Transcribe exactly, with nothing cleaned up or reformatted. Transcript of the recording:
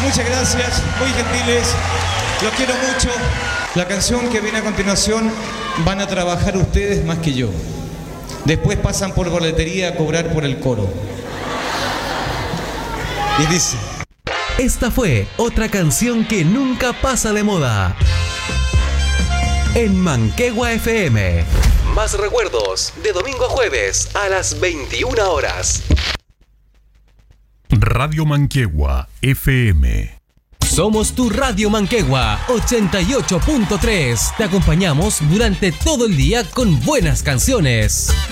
Muchas gracias, muy gentiles, los quiero mucho. La canción que viene a continuación van a trabajar ustedes más que yo. Después pasan por boletería a cobrar por el coro. Y dice... Esta fue otra canción que nunca pasa de moda. En Manquegua F M. Más recuerdos de domingo a jueves a las veintiuna horas. Radio Manquegua F M. Somos tu Radio Manquegua ochenta y ocho punto tres. Te acompañamos durante todo el día con buenas canciones.